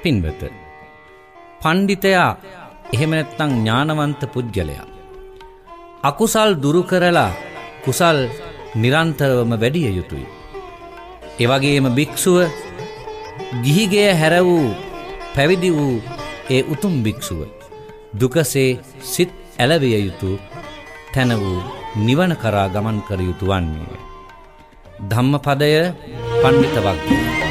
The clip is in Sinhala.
පින්වත, පණ්ඩිතයා එහෙම නැත්නම් ඥානවන්ත පුද්ගලයා අකුසල් දුරු කරලා කුසල් නිරන්තරවම වැඩිය යුතුයි. ඒ වගේම භික්ෂුව ගිහිගෙය හැර වූ පැවිදි වූ ඒ උතුම් භික්ෂුව දුකසේ සිත් ඇලවිය යුතු තැන වූ නිවන කරා ගමන් කර යුතු වන්නේ. ධම්මපදය පණ්ඩිත වග්ගය.